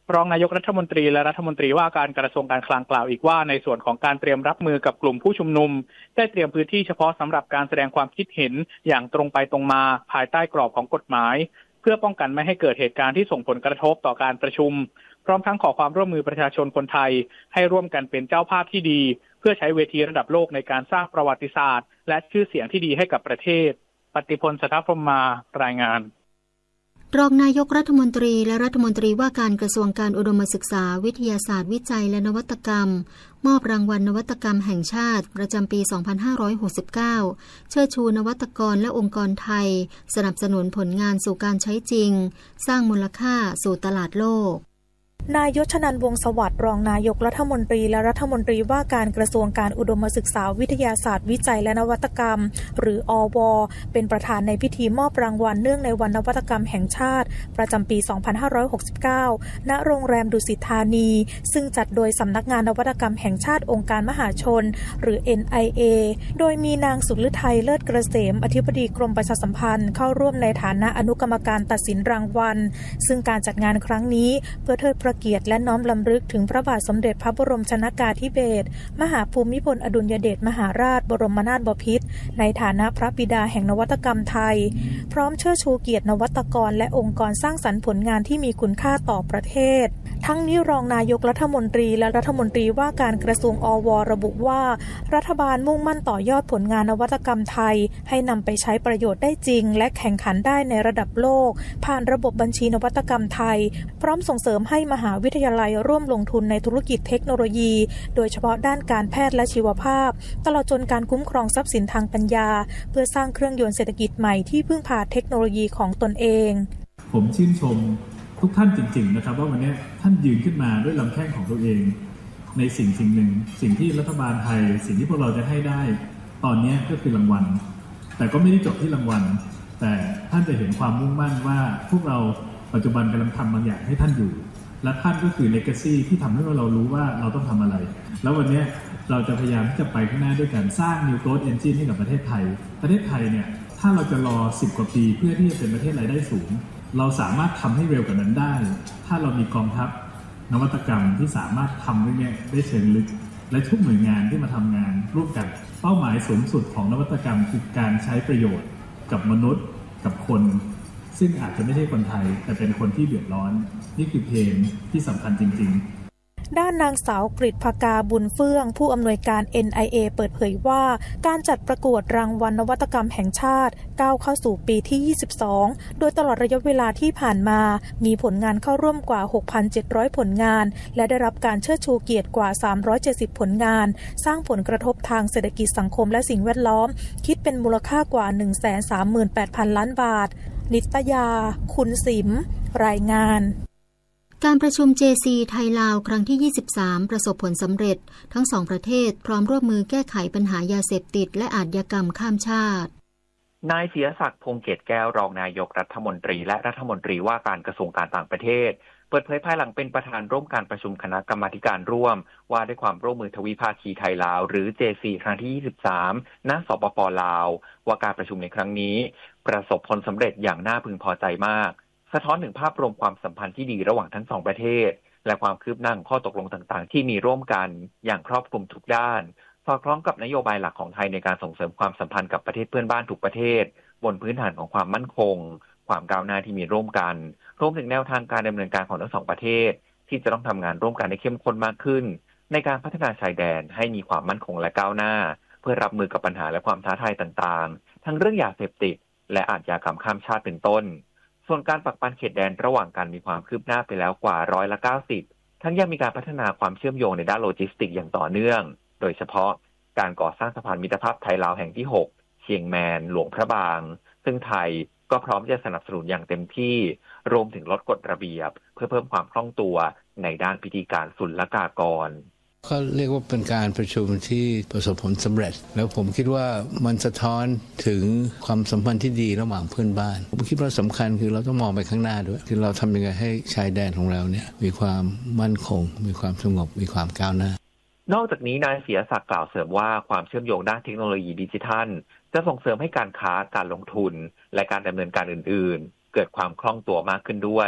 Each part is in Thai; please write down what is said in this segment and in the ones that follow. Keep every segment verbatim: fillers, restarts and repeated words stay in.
รองนายกรัฐมนตรีและรัฐมนตรีว่าการกระทรวงการคลังกล่าวอีกว่าในส่วนของการเตรียมรับมือกับกลุ่มผู้ชุมนุมได้เตรียมพื้นที่เฉพาะสำหรับการแสดงความคิดเห็นอย่างตรงไปตรงมาภายใต้กรอบของกฎหมายเพื่อป้องกันไม่ให้เกิดเหตุการณ์ที่ส่งผลกระทบต่อการประชุมพร้อมทั้งขอความร่วมมือประชาชนคนไทยให้ร่วมกันเป็นเจ้าภาพที่ดีเพื่อใช้เวทีระดับโลกในการสร้างประวัติศาสตร์และชื่อเสียงที่ดีให้กับประเทศปฏิพล สัทธพรหมมารายงานรองนายกรัฐมนตรีและรัฐมนตรีว่าการกระทรวงการอุดมศึกษาวิทยาศาสตร์วิจัยและนวัตกรรมมอบรางวัลนวัตกรรมแห่งชาติประจำปี สองพันห้าร้อยหกสิบเก้า เชิดชูนวัตกรและองค์กรไทยสนับสนุนผลงานสู่การใช้จริงสร้างมูลค่าสู่ตลาดโลกนายยศนันท์วงศ์สวัสดิ์รองนายกรัฐมนตรีและรัฐมนตรีว่าการกระทรวงการอุดมศึกษาวิทยาศาสตร์วิจัยและนวัตกรรมหรืออว.เป็นประธานในพิธีมอบรางวัลเนื่องในวันนวัตกรรมแห่งชาติประจำปี สองพันห้าร้อยหกสิบเก้า ณ โรงแรมดุสิตธานีซึ่งจัดโดยสำนักงานนวัตกรรมแห่งชาติองค์การมหาชนหรือ เอ็น ไอ เอ โดยมีนางสุฤทัยเลิศเกษมอธิบดีกรมประชาสัมพันธ์เข้าร่วมในฐานะอนุกรรมการตัดสินรางวัลซึ่งการจัดงานครั้งนี้เพื่อเทิดพระเกียรติและน้อมลำลึกถึงพระบาทสมเด็จพระบรมชนกาธิเบศรมหาภูมิพลอดุลยเดชมหาราชบรมนาถบพิตรในฐานะพระบิดาแห่งนวัตกรรมไทยพร้อมเชิดชูเกียรตินวัตกรและองค์กรสร้างสรรค์ผลงานที่มีคุณค่าต่อประเทศทั้งนี้รองนายกรัฐมนตรีและรัฐมนตรีว่าการกระทรวงอว.ระบุว่ารัฐบาลมุ่งมั่นต่อยอดผลงานนวัตกรรมไทยให้นำไปใช้ประโยชน์ได้จริงและแข่งขันได้ในระดับโลกผ่านระบบบัญชีนวัตกรรมไทยพร้อมส่งเสริมให้มหาวิทยาลัยร่วมลงทุนในธุรกิจเทคโนโลยีโดยเฉพาะด้านการแพทย์และชีวภาพตลอดจนการคุ้มครองทรัพย์สินทางปัญญาเพื่อสร้างเครื่องยนต์เศรษฐกิจใหม่ที่พึ่งพาเทคโนโลยีของตนเองผมชื่นชมทุกท่านจริงๆนะครับว่าวันนี้ท่านยืนขึ้นมาด้วยลำแข้งของตัวเองในสิ่งสิ่งหนึ่งสิ่งที่รัฐบาลไทยสิ่งที่พวกเราจะให้ได้ตอนนี้ก็คือรางวัลแต่ก็ไม่ได้จบที่รางวัลแต่ท่านจะเห็นความมุ่งมั่นว่าพวกเราปัจจุบันกำลังทำบางอย่างให้ท่านอยู่และท่านก็คือ legacy ที่ทำให้เรารู้ว่าเราต้องทำอะไรแล้ววันนี้เราจะพยายามที่จะไปข้างหน้าด้วยการสร้าง new growth engine ให้กับประเทศไทยประเทศไทยเนี่ยถ้าเราจะรอสิบกว่าปีเพื่อที่จะเป็นประเทศรายได้สูงเราสามารถทำให้เร็วกว่านั้นได้ถ้าเรามีกองทัพนวัตกรรมที่สามารถทำได้เนี่ยได้เชิงลึกและทุกหน่วยงานที่มาทำงานร่วมกันเป้าหมายสูงสุดของนวัตกรรมคือการใช้ประโยชน์กับมนุษย์กับคนซึ่งอาจจะไม่ใช่คนไทยแต่เป็นคนที่เดือดร้อนนี่คือเพลงที่สำคัญจริงๆด้านนางสาวกฤษภกาบุญเฟื่องผู้อำนวยการ เอ็น ไอ เอ เปิดเผยว่าการจัดประกวดรางวัลนวัตกรรมแห่งชาติก้าวเข้าสู่ปีที่ยี่สิบสองโดยตลอดระยะเวลาที่ผ่านมามีผลงานเข้าร่วมกว่า หกพันเจ็ดร้อย ผลงานและได้รับการเชิดชูเกียรติกว่าสามร้อยเจ็ดสิบผลงานสร้างผลกระทบทางเศรษฐกิจสังคมและสิ่งแวดล้อมคิดเป็นมูลค่ากว่า หนึ่งแสนสามหมื่นแปดพัน ล้านบาทนิตยาคุณสิมรายงานการประชุม เจ ซี ไทยลาวครั้งที่ยี่สิบสามประสบผลสำเร็จทั้งสองประเทศพร้อมร่วมมือแก้ไขปัญหายาเสพติดและอาชญากรรมข้ามชาตินายศิรศักดิ์พงษ์เกตแก้วรองนายกรัฐมนตรีและรัฐมนตรีว่าการกระทรวงการต่างประเทศเปิดเผยภายหลังเป็นประธานร่วมการประชุมคณะกรรมาธิการร่วมว่าด้วยความร่วมมือทวิภาคีไทยลาวหรือ เจ ซี ครั้งที่ยี่สิบสามณ สปป.ลาวว่าการประชุมในครั้งนี้ประสบผลสำเร็จอย่างน่าพึงพอใจมากสะท้อนถึงภาพรวมความสัมพันธ์ที่ดีระหว่างทั้งสองประเทศและความคืบหน้าข้อตกลงต่างๆที่มีร่วมกันอย่างครอบคลุมทุกด้านสอดคล้องกับนโยบายหลักของไทยในการส่งเสริมความสัมพันธ์กับประเทศเพื่อนบ้านทุกประเทศบนพื้นฐานของความมั่นคงความก้าวหน้าที่มีร่วมกันรวมถึงแนวทางการดำเนินการของทั้งสองประเทศที่จะต้องทำงานร่วมกันให้เข้มข้นมากขึ้นในการพัฒนาชายแดนให้มีความมั่นคงและก้าวหน้าเพื่อรับมือกับปัญหาและความท้าทายต่างๆทั้งเรื่องยาเสพติดและอาชญากรรมข้ามชาติเป็นต้นส่วนการปักปันเขตแดนระหว่างกันมีความคืบหน้าไปแล้วกว่าร้อยละเก้าสิบทั้งยังมีการพัฒนาความเชื่อมโยงในด้านโลจิสติกอย่างต่อเนื่องโดยเฉพาะการก่อสร้างสะพานมิตรภาพไทยลาวแห่งที่หกเชียงแมนหลวงพระบางซึ่งไทยก็พร้อมจะสนับสนุนอย่างเต็มที่รวมถึงลดกฎระเบียบเพื่อเพิ่มความคล่องตัวในด้านพิธีการศุลกากรก็เรียกว่าเป็นการประชุมที่ประสบผลสำเร็จแล้วผมคิดว่ามันสะท้อนถึงความสัมพันธ์ที่ดีระหว่างเพื่อนบ้านผมคิดว่าสำคัญคือเราต้องมองไปข้างหน้าด้วยคือเราทำยังไงให้ชายแดนของเราเนี่ยมีความมั่นคงมีความสงบมีความก้าวหน้านอกจากนี้นายศิรศักดิ์กล่าวเสริมว่าความเชื่อมโยงด้านเทคโนโลยีดิจิทัลจะส่งเสริมให้การค้าการลงทุนและการดำเนินการอื่นๆเกิดความคล่องตัวมากขึ้นด้วย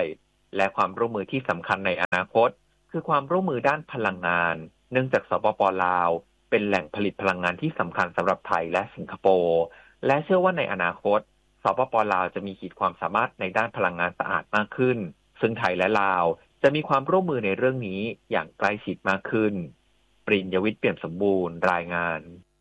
และความร่วมมือที่สำคัญในอนาคตคือความร่วมมือด้านพลังงานเนื่องจากสปป.ลาวเป็นแหล่งผลิตพลังงานที่สำคัญสำหรับไทยและสิงคโปร์และเชื่อว่าในอนาคตสปป.ลาวจะมีขีดความสามารถในด้านพลังงานสะอาดมากขึ้นซึ่งไทยและลาวจะมีความร่วมมือในเรื่องนี้อย่างใกล้ชิดมากขึ้นปริญญวิทย์เปี่ยมสมบูรณ์รายงาน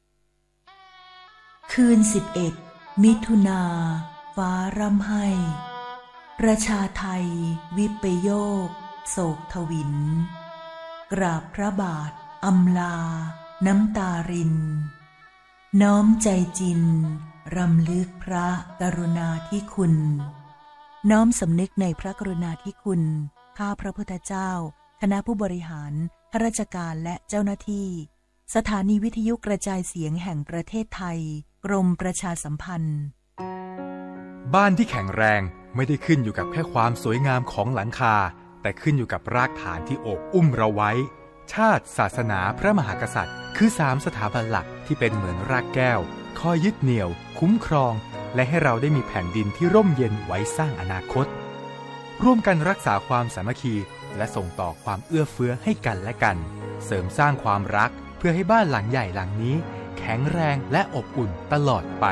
คืนสิบเอ็ดมิถุนาฟ้าร่ำไห้ประชาไทยวิปโยคโศกทวินกราบพระบาทอำลาน้ำตารินน้อมใจจินรำลึกพระกรุณาธิคุณน้อมสำนึกในพระกรุณาธิคุณข้าพระพุทธเจ้าคณะผู้บริหารข้าราชการและเจ้าหน้าที่สถานีวิทยุกระจายเสียงแห่งประเทศไทยกรมประชาสัมพันธ์บ้านที่แข็งแรงไม่ได้ขึ้นอยู่กับแค่ความสวยงามของหลังคาแต่ขึ้นอยู่กับรากฐานที่โอบอุ้มเราไว้ชาติศาสนาพระมหากษัตริย์คือสามสถาบันหลักที่เป็นเหมือนรากแก้วคอยยึดเหนี่ยวคุ้มครองและให้เราได้มีแผ่นดินที่ร่มเย็นไว้สร้างอนาคตร่วมกันรักษาความสามัคคีและส่งต่อความเอื้อเฟื้อให้กันและกันเสริมสร้างความรักเพื่อให้บ้านหลังใหญ่หลังนี้แข็งแรงและอบอุ่นตลอดไป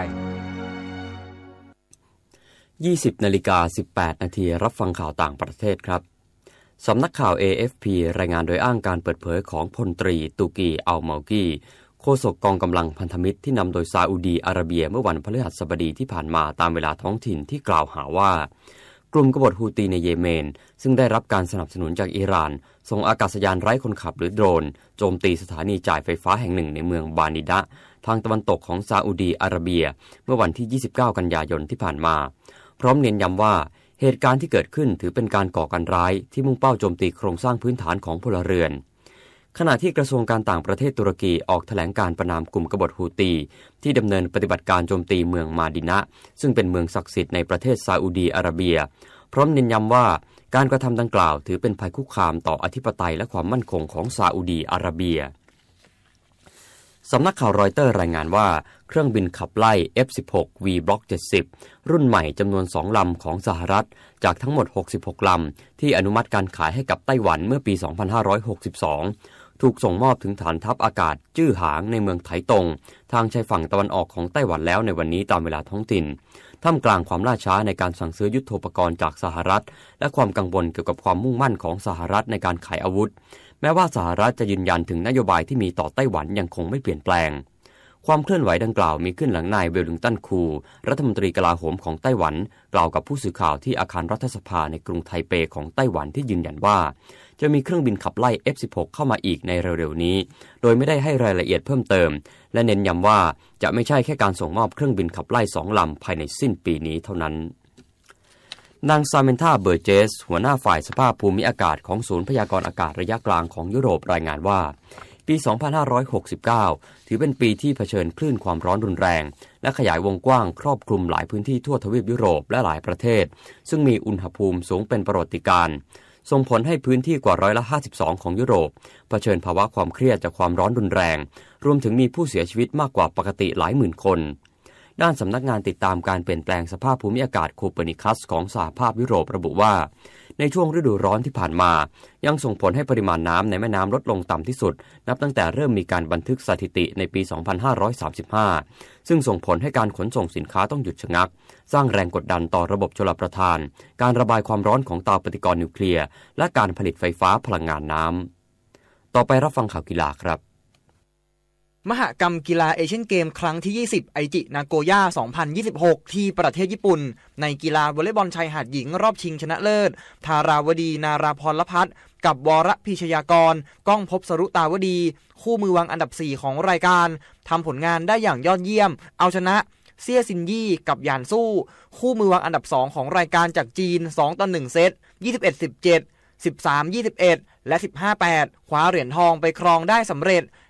ยี่สิบนาฬิกาสิบแปดนาทีรับฟังข่าวต่างประเทศครับสำนักข่าว เอ เอฟ พี รายงานโดยอ้างการเปิดเผยของพลตรีตูกีอัลเมากีโฆษกกองกำลังพันธมิตรที่นำโดยซาอุดีอาระเบียเมื่อวันพฤหัสบดีที่ผ่านมาตามเวลาท้องถิ่นที่กล่าวหาว่ากลุ่มกบฏฮูตีในเยเมนซึ่งได้รับการสนับสนุนจากอิหร่านส่งอากาศยานไร้คนขับหรือโดรนโจมตีสถานีจ่ายไฟฟ้าแห่งหนึ่งในเมืองบานิดะทางตะวันตกของซาอุดีอาระเบียเมื่อวันที่ยี่สิบเก้ากันยายนที่ผ่านมาพร้อมเน้นย้ำว่าเหตุการณ์ที่เกิดขึ้นถือเป็นการก่อการร้ายที่มุ่งเป้าโจมตีโครงสร้างพื้นฐานของพลเรือนขณะที่กระทรวงการต่างประเทศตุรกีออกแถลงการประณามกลุ่มกบฏฮูตีที่ดำเนินปฏิบัติการโจมตีเมืองมาดินะซึ่งเป็นเมืองศักดิ์สิทธิ์ในประเทศซาอุดีอาระเบียพร้อมเน้นย้ำว่าการกระทำดังกล่าวถือเป็นภัยคุกคามต่ออธิปไตยและความมั่นคงของซาอุดีอาระเบียสำนักข่าวรอยเตอร์รายงานว่าเครื่องบินขับไล่ เอฟ สิบหก วี บล็อก เจ็ดสิบ รุ่นใหม่จำนวนสองลำของสหรัฐจากทั้งหมดหกสิบหกลำที่อนุมัติการขายให้กับไต้หวันเมื่อปีสองพันห้าร้อยหกสิบสองถูกส่งมอบถึงฐานทัพอากาศจื้อหางในเมืองไถตงทางชายฝั่งตะวันออกของไต้หวันแล้วในวันนี้ตามเวลาท้องถิ่นท่ามกลางความล่าช้าในการสั่งซื้อยุทโธปกรณ์จากสหรัฐและความกังวลเกี่ยวกับความมุ่งมั่นของสหรัฐในการขายอาวุธแม้ว่าสหรัฐจะยืนยันถึงนโยบายที่มีต่อไต้หวันยังคงไม่เปลี่ยนแปลงความเคลื่อนไหวดังกล่าวมีขึ้นหลังนายเวลลิงตันคูรัฐมนตรีกลาโหมของไต้หวันกล่าวกับผู้สื่อข่าวที่อาคารรัฐสภาในกรุงไทเปของไต้หวันที่ยืนยันว่าจะมีเครื่องบินขับไล่ เอฟ สิบหก เข้ามาอีกในเร็วๆนี้โดยไม่ได้ให้รายละเอียดเพิ่มเติมและเน้นย้ำว่าจะไม่ใช่แค่การส่งมอบเครื่องบินขับไล่สองลำภายในสิ้นปีนี้เท่านั้นนางซาเมนธาเบอร์เจสหัวหน้าฝ่ายสภาพภูมิอากาศของศูนย์พยากรณ์อากาศระยะกลางของยุโรปรายงานว่าปีสองพันห้าร้อยหกสิบเก้าถือเป็นปีที่เผชิญคลื่นความร้อนรุนแรงและขยายวงกว้างครอบคลุมหลายพื้นที่ทั่วทวีปยุโรปและหลายประเทศซึ่งมีอุณหภูมิสูงเป็นประวัติการณ์ส่งผลให้พื้นที่กว่าร้อยละห้าสิบสองของยุโรปเผชิญภาวะความเครียดจากความร้อนรุนแรงรวมถึงมีผู้เสียชีวิตมากกว่าปกติหลายหมื่นคนด้านสำนักงานติดตามการเปลี่ยนแปลงสภาพภูมิอากาศโคเปอร์นิคัสของสหภาพยุโรประบุว่าในช่วงฤดูร้อนที่ผ่านมายังส่งผลให้ปริมาณน้ำในแม่น้ำลดลงต่ำที่สุดนับตั้งแต่เริ่มมีการบันทึกสถิติในปี สองพันห้าร้อยสามสิบห้า ซึ่งส่งผลให้การขนส่งสินค้าต้องหยุดชะงักสร้างแรงกดดันต่อระบบชลประทานการระบายความร้อนของเตาปฏิกรณ์นิวเคลียร์และการผลิตไฟฟ้าพลังงานน้ำต่อไปรับฟังข่าวกีฬาครับมหกรรมกีฬาเอเชียนเกมครั้งที่ยี่สิบไอจินาโกย่าสองพันยี่สิบหกที่ประเทศญี่ปุ่นในกีฬาวอลเลย์บอลชายหาดหญิงรอบชิงชนะเลิศธาราวดีนาราพรพัฒน์กับวรพิชยากรก้องภพสรุตาวดีคู่มือวางอันดับสี่ของรายการทำผลงานได้อย่างยอดเยี่ยมเอาชนะเซี่ยซินยี่กับหยานสู้คู่มือวางอันดับสองของรายการจากจีนสองต่อหนึ่งเซต ยี่สิบเอ็ด สิบเจ็ด สิบสาม ยี่สิบเอ็ด และ สิบห้า แปด คว้าเหรียญทองไปครองได้สำเร็จ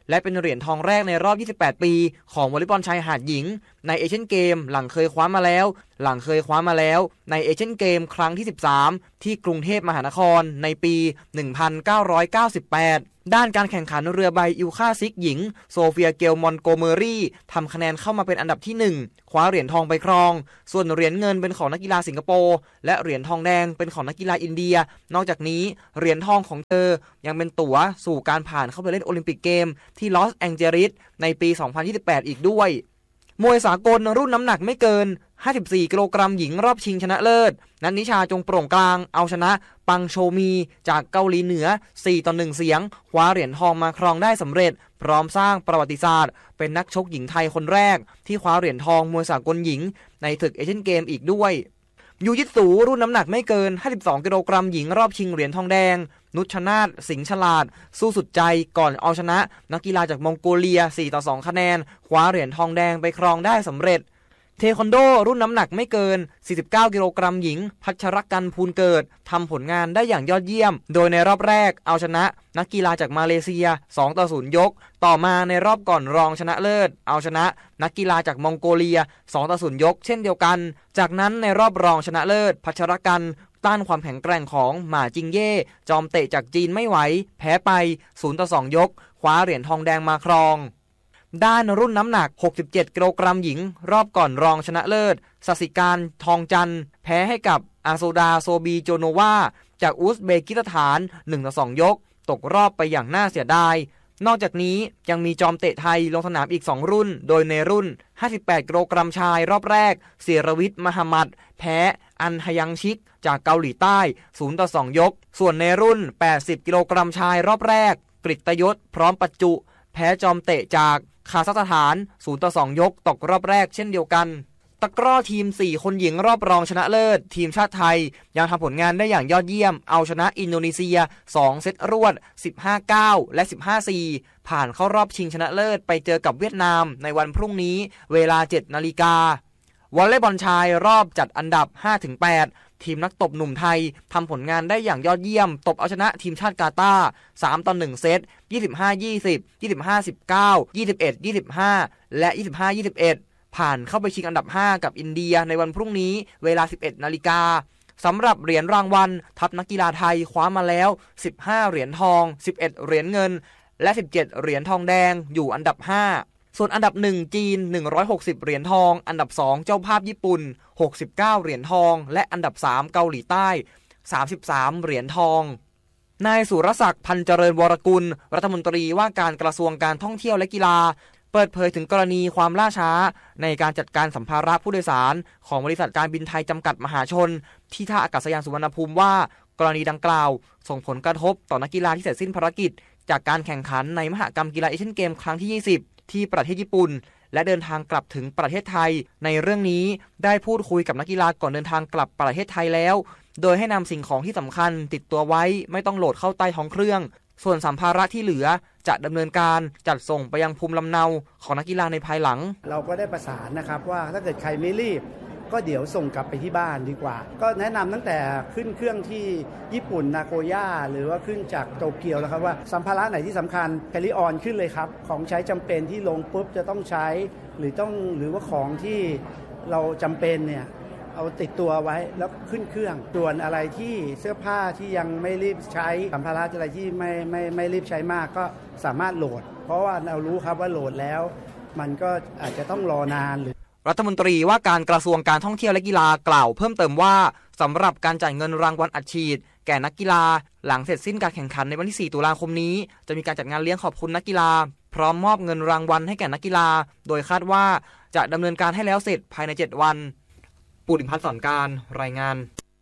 และเป็นเหรียญทองแรกในรอบยี่สิบแปดปีของวอลเลย์บอลชายหาดหญิงในเอเชียนเกมหลังเคยคว้ามาแล้วหลังเคยคว้ามาแล้วในเอเชียนเกมครั้งที่สิบสามที่กรุงเทพมหานครในปีหนึ่งพันเก้าร้อยเก้าสิบแปดด้านการแข่งขันเรือใบอิลคาซิกหญิงโซเฟียเกลมอนโกเมอรี่ทำคะแนนเข้ามาเป็นอันดับที่หนึ่งคว้าเหรียญทองไปครองส่วนเหรียญเงินเป็นของนักกีฬาสิงคโปร์และเหรียญทองแดงเป็นของนักกีฬาอินเดียนอกจากนี้เหรียญทองของเธอยังเป็นตั๋วสู่การผ่านเข้าไปเล่นโอลิมปิกเกมที่ลอสแองเจลิสในปีสองพันยี่สิบแปดอีกด้วยมวยสากลรุ่นน้ำหนักไม่เกินห้าสิบสี่กิโลกรัมหญิงรอบชิงชนะเลิศนัทนิชาจงโปร่งกลางเอาชนะปังโชมีจากเกาหลีเหนือสี่ต่อหนึ่งเสียงคว้าเหรียญทองมาครองได้สำเร็จพร้อมสร้างประวัติศาสตร์เป็นนักชกหญิงไทยคนแรกที่คว้าเหรียญทองมวยสากลหญิงในศึกเอเชียนเกมอีกด้วยยูยิตสูรุ่นน้ำหนักไม่เกินห้าสิบสองกิโลกรัมหญิงรอบชิงเหรียญทองแดงนุชนาถสิงห์ฉลาดสู้สุดใจก่อนเอาชนะนักกีฬาจากมองโกเลียสี่ต่อสองคะแนนคว้าเหรียญทองแดงไปครองได้สำเร็จเทควันโดรุ่นน้ำหนักไม่เกินสี่สิบเก้ากิโลกรัมหญิงพัชรกันพูนเกิดทำผลงานได้อย่างยอดเยี่ยมโดยในรอบแรกเอาชนะนักกีฬาจากมาเลเซียสองต่อศูนย์ยกต่อมาในรอบก่อนรองชนะเลิศเอาชนะนักกีฬาจากมองโกเลียสองต่อศูนย์ยกเช่นเดียวกันจากนั้นในรอบรองชนะเลิศพัชรกันต้านความแข็งแกร่งของหม่าจิงเย่จอมเตะจากจีนไม่ไหวแพ้ไปศูนย์ต่อสองยกคว้าเหรียญทองแดงมาครองด้านรุ่นน้ำหนักหกสิบเจ็ดกิโลกรัมหญิงรอบก่อนรองชนะเลิศสสิการทองจันทร์แพ้ให้กับอาโซดาโซบีโจโนวาจากอุซเบกิสถานหนึ่งต่อสองยกตกรอบไปอย่างน่าเสียดายนอกจากนี้ยังมีจอมเตะไทยลงสนามอีกสองรุ่นโดยในรุ่นห้าสิบแปดกิโลกรัมชายรอบแรกเสียรวิทย์มหมัดแพ้อันฮยังชิกจากเกาหลีใต้ศูนย์ต่อสองยกส่วนในรุ่นแปดสิบกิโลกรัมชายรอบแรกกฤตยศพร้อมปัจจุแพ้จอมเตะจากคาซัคสถานศูนย์ต่อสองยกตกรอบแรกเช่นเดียวกันตะกร้อทีมสี่คนหญิงรอบรองชนะเลิศทีมชาติไทยยังทำผลงานได้อย่างยอดเยี่ยมเอาชนะอินโดนีเซียสองเซตรวด สิบห้าเก้า และ สิบห้าสี่ ผ่านเข้ารอบชิงชนะเลิศไปเจอกับเวียดนามในวันพรุ่งนี้เวลา เจ็ดนาฬิกาวอลเลย์บอลชายรอบจัดอันดับ ห้าถึงแปด ทีมนักตบหนุ่มไทยทำผลงานได้อย่างยอดเยี่ยมตบเอาชนะทีมชาติกาตาร์สามต่อหนึ่งเซตยี่สิบห้า ยี่สิบ ยี่สิบห้า สิบเก้า ยี่สิบเอ็ด ยี่สิบห้าและยี่สิบห้า ยี่สิบเอ็ดผ่านเข้าไปชิงอันดับห้ากับอินเดียในวันพรุ่งนี้เวลา สิบเอ็ดนาฬิกาสำหรับเหรียญรางวัลทัพนักกีฬาไทยคว้ามาแล้วสิบห้าเหรียญทองสิบเอ็ดเหรียญเงินและสิบเจ็ดเหรียญทองแดงอยู่อันดับห้าส่วนอันดับหนึ่งจีนหนึ่งร้อยหกสิบเหรียญทองอันดับสองเจ้าภาพญี่ปุ่นหกสิบเก้าเหรียญทองและอันดับสามเกาหลีใต้สามสิบสามเหรียญทองนายสุรศักดิ์พันเจริญวรกุลรัฐมนตรีว่าการกระทรวงการท่องเที่ยวและกีฬาเปิดเผยถึงกรณีความล่าช้าในการจัดการสัมภาระผู้โดยสารของบริษัทการบินไทยจำกัดมหาชนที่ท่าอากาศยานสุวรรณภูมิว่ากรณีดังกล่าวส่งผลกระทบต่อนักกีฬาที่เสร็จสิ้นภารกิจจากการแข่งขันในมหกรรมกีฬาเอเชียนเกมครั้งที่ยี่สิบที่ประเทศญี่ปุ่นและเดินทางกลับถึงประเทศไทยในเรื่องนี้ได้พูดคุยกับนักกีฬาก่อนเดินทางกลับประเทศไทยแล้วโดยให้นำสิ่งของที่สำคัญติดตัวไว้ไม่ต้องโหลดเข้าใต้ท้องเครื่องส่วนสัมภาระที่เหลือจะดำเนินการจัดส่งไปยังภูมิลำเนาของนักกีฬาในภายหลังเราก็ได้ประสานนะครับว่าถ้าเกิดใครไม่รีบก็เดี๋ยวส่งกลับไปที่บ้านดีกว่าก็แนะนำตั้งแต่ขึ้นเครื่องที่ญี่ปุ่นนาโกย่าหรือว่าขึ้นจากโตเกียวแล้วครับว่าสัมภาระไหนที่สำคัญแคลรี่ออนขึ้นเลยครับของใช้จำเป็นที่ลงปุ๊บจะต้องใช้หรือต้องหรือว่าของที่เราจำเป็นเนี่ยเอาติดตัวไว้แล้วขึ้นเครื่องส่วนอะไรที่เสื้อผ้าที่ยังไม่รีบใช้สัมภาระอะไรที่ไม่ไม่ไม่รีบใช้มากก็สามารถโหลดเพราะว่าเรารู้ครับว่าโหลดแล้วมันก็อาจจะต้องรอนานหรือรัฐมนตรีว่าการกระทรวงการท่องเที่ยวและกีฬากล่าวเพิ่มเติมว่าสำหรับการจ่ายเงินรางวัลอัดฉีดแก่นักกีฬาหลังเสร็จสิ้นการแข่งขันในวันที่สี่ตุลาคมนี้จะมีการจัดงานเลี้ยงขอบคุณนักกีฬาพร้อมมอบเงินรางวัลให้แก่นักกีฬาโดยคาดว่าจะดำเนินการให้แล้วเสร็จภายในเจ็ดวันปูติพัฒน์สอนการรายงาน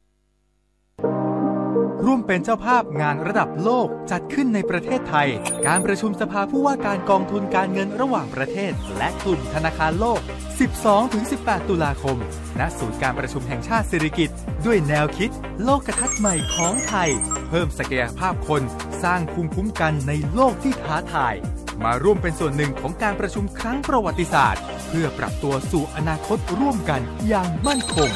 ร่วมเป็นเจ้าภาพงานระดับโลกจัดขึ้นในประเทศไทยการประชุมสภาผู้ว่าการกองทุนการเงินระหว่างประเทศและกลุ่มธนาคารโลก สิบสองถึงสิบแปด ตุลาคมณศูนย์การประชุมแห่งชาติสิริกิติ์ด้วยแนวคิดโลกทัศน์ใหม่ของไทยเพิ่มศักยภาพคนสร้างภูมิคุ้มกันในโลกที่ท้าทายมาร่วมเป็นส่วนหนึ่งของการประชุมครั้งประวัติศาสตร์เพื่อปรับตัวสู่อนาคตร่วมกันอย่างมั่นคง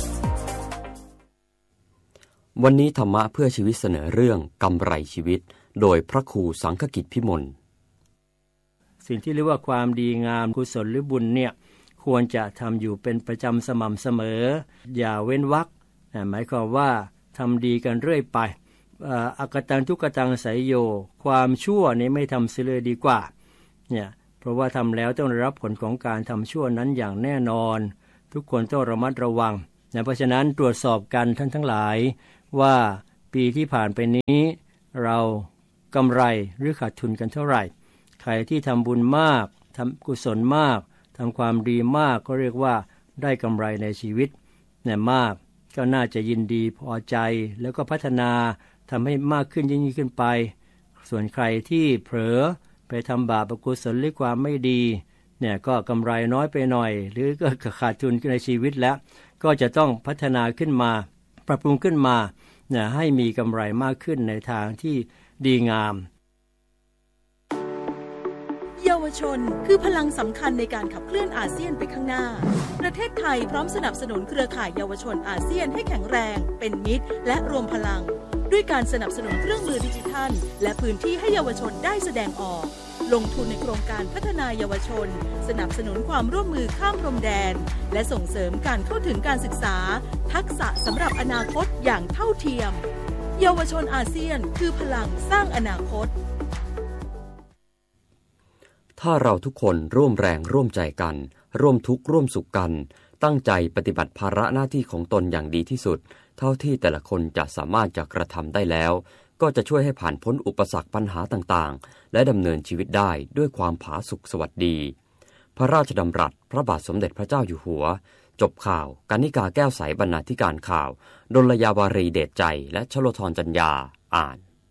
วันนี้ธรรมะเพื่อชีวิตเสนอเรื่องกำไรชีวิตโดยพระครูสังฆกิจพิมลสิ่งที่เรียกว่าความดีงามกุศลหรือบุญเนี่ยควรจะทำอยู่เป็นประจำสม่ำเสมออย่าเว้นวรรคหมายความว่าทำดีกันเรื่อยไปอากตังทุกตังไสยโยความชั่วนี้ไม่ทำเสียเลยดีกว่าเนี่ยเพราะว่าทำแล้วต้องได้รับผลของการทำชั่วนั้นอย่างแน่นอนทุกคนต้องระมัดระวังนะเพราะฉะนั้นตรวจสอบกันท่านทั้งหลายว่าปีที่ผ่านไปนี้เรากำไรหรือขาดทุนกันเท่าไหร่ใครที่ทำบุญมากทำกุศลมากทำความดีมากก็เรียกว่าได้กำไรในชีวิตเนี่ยมากก็น่าจะยินดีพอใจแล้วก็พัฒนาทำให้มากขึ้นยิ่งขึ้นไปส่วนใครที่เผลอไปทำบาปอกุศลหรือความไม่ดีเนี่ยก็กำไรน้อยไปหน่อยหรือก็ขาดทุนในชีวิตแล้วก็จะต้องพัฒนาขึ้นมาปรับปรุงขึ้นมาเนี่ยให้มีกำไรมากขึ้นในทางที่ดีงามเยาวชนคือพลังสำคัญในการขับเคลื่อนอาเซียนไปข้างหน้าประเทศไทยพร้อมสนับสนุนเครือข่ายเยาวชนอาเซียนให้แข็งแรงเป็นมิตรและรวมพลังด้วยการสนับสนุนเครื่องมือดิจิทัลและพื้นที่ให้เยาวชนได้แสดงออกลงทุนในโครงการพัฒนาเยาวชนสนับสนุนความร่วมมือข้ามพรมแดนและส่งเสริมการเข้าถึงการศึกษาทักษะสำหรับอนาคตอย่างเท่าเทียมเยาวชนอาเซียนคือพลังสร้างอนาคตถ้าเราทุกคนร่วมแรงร่วมใจกันร่วมทุกข์ร่วมสุขกันตั้งใจปฏิบัติภาระหน้าที่ของตนอย่างดีที่สุดเท่าที่แต่ละคนจะสามารถจะกระทำได้แล้วก็จะช่วยให้ผ่านพ้นอุปสรรคปัญหาต่างๆและดำเนินชีวิตได้ด้วยความผาสุกสวัสดีพระราชดำรัสพระบาทสมเด็จพระเจ้าอยู่หัวจบข่าวกนิกาแก้วใสบรรณาธิการข่าวดลยาวารีเดชใจและชโลธรจัญญาอ่าน